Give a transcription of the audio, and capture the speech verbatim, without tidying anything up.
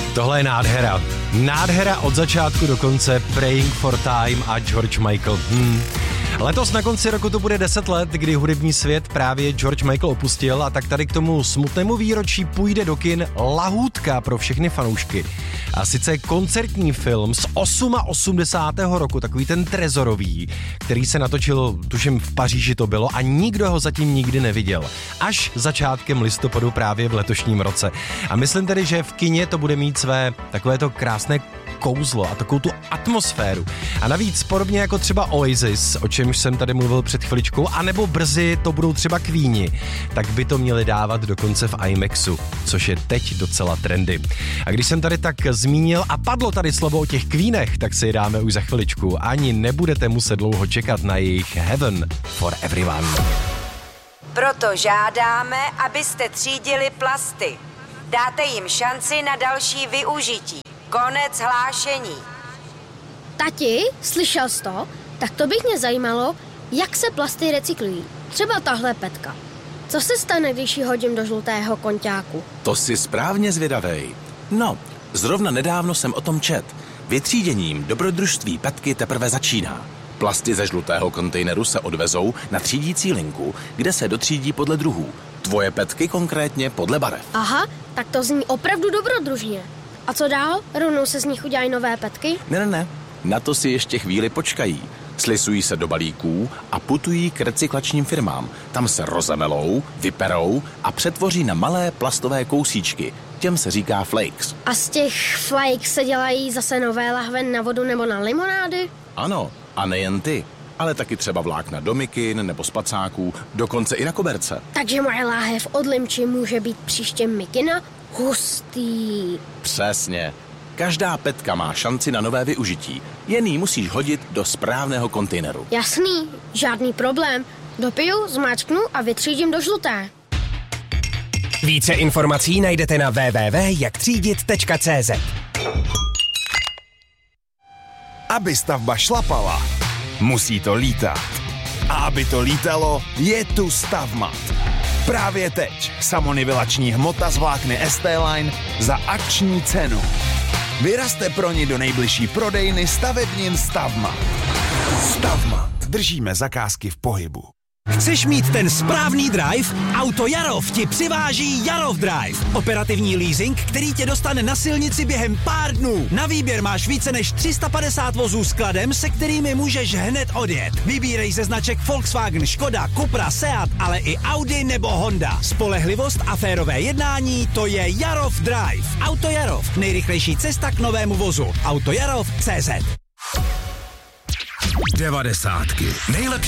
Tohle je nádhera. Nádhera od začátku do konce. Praying for Time a George Michael. Hmm. Letos na konci roku to bude deset let, kdy hudební svět právě George Michael opustil, a tak tady k tomu smutnému výročí půjde do kin lahůdka pro všechny fanoušky. A sice koncertní film z osmdesátého osmého roku, takový ten trezorový, který se natočil, tuším v Paříži to bylo, a nikdo ho zatím nikdy neviděl. Až začátkem listopadu právě v letošním roce. A myslím tedy, že v kině to bude mít své takovéto krásné kouzlo a takovou tu atmosféru. A navíc podobně jako třeba Oasis, o čemž jsem tady mluvil před chviličkou, anebo brzy to budou třeba Queeni, tak by to měli dávat dokonce v IMAXu, což je teď docela trendy. A když jsem tady tak zmínil a padlo tady slovo o těch Queenech, tak si je dáme už za chviličku. Ani nebudete muset dlouho čekat na jejich Heaven for Everyone. Proto žádáme, abyste třídili plasty. Dáte jim šanci na další využití. Konec hlášení. Tati, slyšel jsi to? Tak to bych mě zajímalo, jak se plasty recyklují. Třeba tahle petka. Co se stane, když ji hodím do žlutého konťáku? To si správně zvědavej. No, zrovna nedávno jsem o tom čet. Vytříděním dobrodružství petky teprve začíná. Plasty ze žlutého kontejneru se odvezou na třídící linku, kde se dotřídí podle druhů. Tvoje petky konkrétně podle barev. Aha, tak to zní opravdu dobrodružně. A co dál? Rovnou se z nich udělají nové petky? Ne, ne, ne. Na to si ještě chvíli počkají. Slisují se do balíků a putují k recyklačním firmám. Tam se rozemelou, vyperou a přetvoří na malé plastové kousíčky. Těm se říká flakes. A z těch flakes se dělají zase nové lahve na vodu nebo na limonády? Ano, a nejen ty, ale taky třeba vlákna do mikin nebo spacáků, dokonce i na koberce. Takže moje láhev od limči může být příště mikina? Hustý. Přesně. Každá petka má šanci na nové využití. Jen ji musíš hodit do správného kontejneru. Jasný, žádný problém. Dopiju, zmáčknu a vytřídím do žluté. Více informací najdete na w w w tečka jak třídit tečka c z. Aby stavba šlapala, musí to lítat. A aby to lítalo, je tu Stavmat. Právě teď samonivelační hmota z vlákny S T Line za akční cenu. Vyrazte pro ní do nejbližší prodejny stavebnin Stavmat. Stavmat. Držíme zakázky v pohybu. Chceš mít ten správný drive? Auto Jarov ti přiváží Jarov Drive. Operativní leasing, který tě dostane na silnici během pár dnů. Na výběr máš více než tři sta padesát vozů s kladem, se kterými můžeš hned odjet. Vybírej ze značek Volkswagen, Škoda, Cupra, Seat, ale i Audi nebo Honda. Spolehlivost a férové jednání, to je Jarov Drive. Auto Jarov, nejrychlejší cesta k novému vozu. Autojarov tečka cé zet. Devadesátky. Nejlepší